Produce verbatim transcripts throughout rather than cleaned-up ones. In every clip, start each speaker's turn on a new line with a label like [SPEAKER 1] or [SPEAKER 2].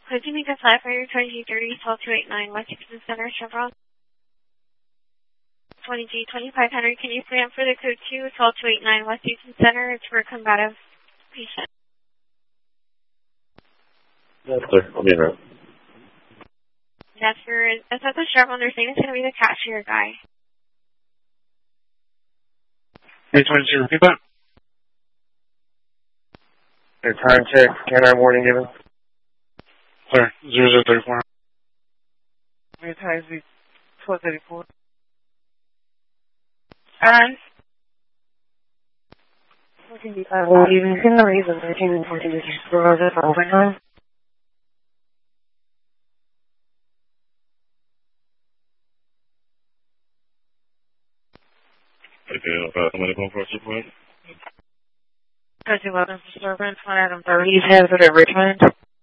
[SPEAKER 1] Could you make a flight for your twenty-G thirty, twelve two eighty-nine, West Houston Center, Chevron? twenty-G twenty-five hundred, can you plan for the code two, twelve two eighty-nine, West Houston Center? It's for a combative patient.
[SPEAKER 2] Yes, sir. I'll be in route.
[SPEAKER 1] That's for, that's at the Chevron. They're saying it's going to be the cashier guy.
[SPEAKER 3] eight twenty-two, repeat that.
[SPEAKER 2] Your time check, can I warning given?
[SPEAKER 3] Sir, zero zero thirty-four.
[SPEAKER 4] Your time is twelve thirty-four.
[SPEAKER 1] Um,
[SPEAKER 4] fourteen B five, well, you can the reason thirteen and fourteen is supervisor for overtime.
[SPEAKER 2] Okay, uh, I'm going to go for a supervisor.
[SPEAKER 4] thirteen eleven for servant, one item thirty, he's hazard at Richmond.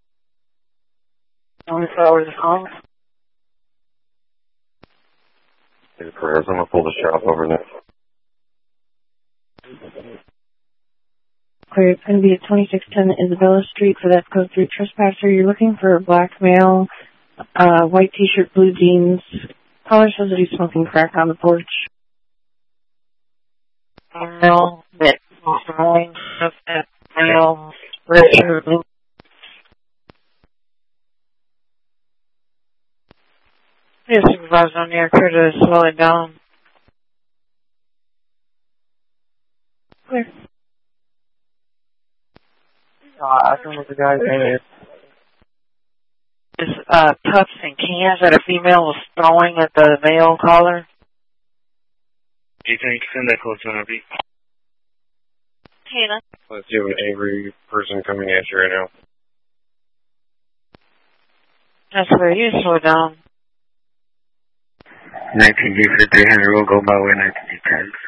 [SPEAKER 4] Only four hours of calls.
[SPEAKER 2] Hey, prayers, I'm going to pull the shop over next.
[SPEAKER 4] Clear, it's going to be at twenty-six ten Isabella Street for that code three trespasser. You're looking for a black male, uh, white t-shirt, blue jeans. Caller says that he's smoking crack on the porch. Male, that smelling stuff, that male, red shirt, blue. Yes, supervisor on the air, clear to slow it down. Clear.
[SPEAKER 2] Uh, I don't know what the guy's name is.
[SPEAKER 4] Is, uh, puffs and cans that a female was throwing at the male caller?
[SPEAKER 2] Do you think send that close to an R V?
[SPEAKER 1] Kayla.
[SPEAKER 2] Let's do an angry person coming at you right now.
[SPEAKER 4] That's where you slow down.
[SPEAKER 2] nineteen G for three hundred will go by way nineteen G tags.